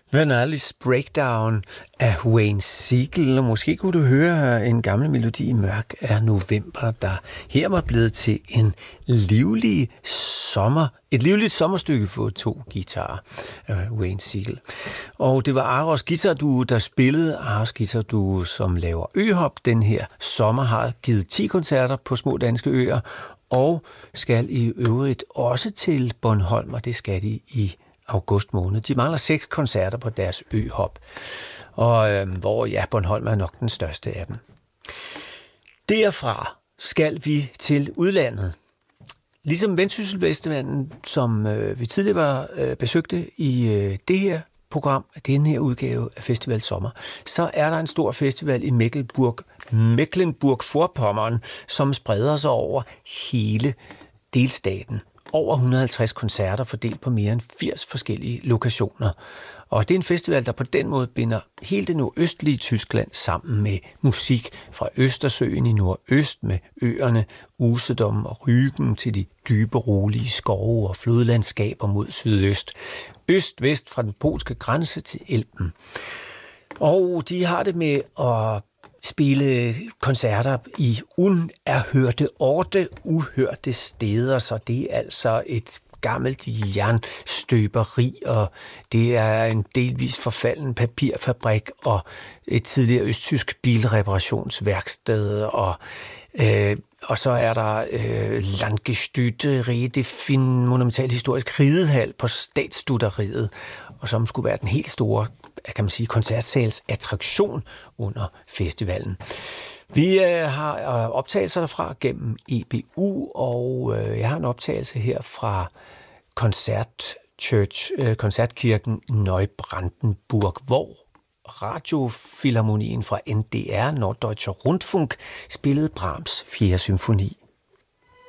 Vernalis Breakdown af Wayne Siegel, og måske kunne du høre en gammel melodi i Mørk af November, der her var blevet til et livligt sommerstykke for 2 guitarer af Wayne Siegel. Og det var Aros Guitar Duo, der spillede. Aros Guitar Duo, som laver øhop. Den her sommer har givet 10 koncerter på små danske øer, og skal i øvrigt også til Bornholm, og det skal de i august måned. De mangler 6 koncerter på deres øhop, og hvor Bornholm er nok den største af dem. Derfra skal vi til udlandet. Ligesom Vendsyssel Festivalen, som vi tidligere besøgte i det her program, den her udgave af Festival Sommer, så er der en stor festival i Mecklenburg-Vorpommern, som spreder sig over hele delstaten. Over 150 koncerter fordelt på mere end 80 forskellige lokationer. Og det er en festival, der på den måde binder hele det nordøstlige Tyskland sammen med musik fra Østersøen i nordøst med øerne Usedom og Rügen til de dybe, rolige skove og flodlandskaber mod sydøst. Øst-vest fra den polske grænse til Elben. Og de har det med at spille koncerter i unerhørte orte, uhørte steder, så det er altså et gammelt jernstøberi, og det er en delvis forfalden papirfabrik og et tidligere østtysk bilreparationsværksted, og så er der Landgestütte Redefin monumental historisk ridehal på Statsstutteriet, og som skulle være den helt store, kan man sige, koncertsalsattraktion under festivalen. Vi har optagelser derfra gennem EBU, og jeg har en optagelse her fra koncertkirken Neubrandenburg, hvor Radiofilharmonien fra NDR, Norddeutscher Rundfunk, spillede Brahms 4. symfoni.